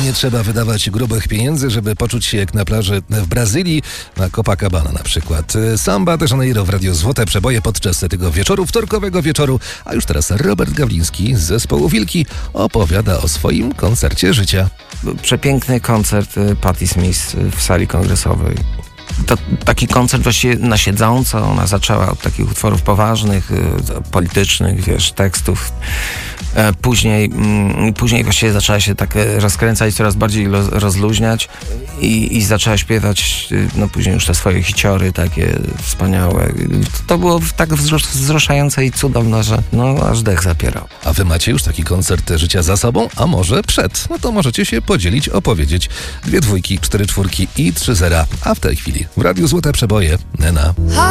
nie trzeba wydawać grubych pieniędzy, żeby poczuć się jak na plaży w Brazylii, na Copacabana na przykład. Samba de Janeiro w Radiu Złote Przeboje podczas tego wieczoru, wtorkowego wieczoru. A już teraz Robert Gawliński z zespołu Wilki opowiada o swoim koncercie życia. Przepiękny koncert Patti Smith w sali kongresowej. To taki koncert właściwie na siedząco. Ona zaczęła od takich utworów poważnych, politycznych, tekstów. Później właściwie zaczęła się tak rozkręcać, coraz bardziej rozluźniać i zaczęła śpiewać później już te swoje hiciory takie wspaniałe. To było tak wzruszające i cudowne, że aż dech zapierał. A wy macie już taki koncert życia za sobą, a może przed? No to możecie się podzielić, opowiedzieć. 2 2, 4 4 i 3 0. A w tej chwili w Radiu Złote Przeboje Nena.